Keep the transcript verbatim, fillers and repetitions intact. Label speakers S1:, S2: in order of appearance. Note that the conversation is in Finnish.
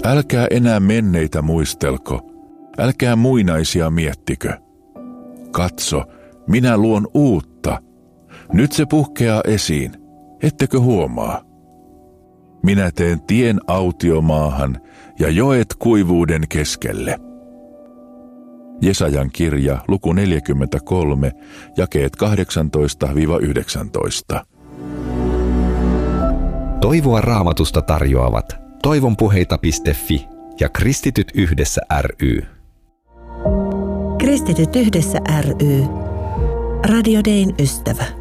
S1: Älkää enää menneitä muistelko, älkää muinaisia miettikö. Katso, minä luon uutta. Nyt se puhkeaa esiin, ettekö huomaa? Minä teen tien autiomaahan ja joet kuivuuden keskelle. Jesajan kirja, luku neljäkymmentäkolme, jakeet kahdeksantoista yhdeksäntoista.
S2: Toivoa Raamatusta tarjoavat toivonpuheita piste fi ja Kristityt yhdessä ry.
S3: Kristityt yhdessä ry. Radio Dayn ystävä.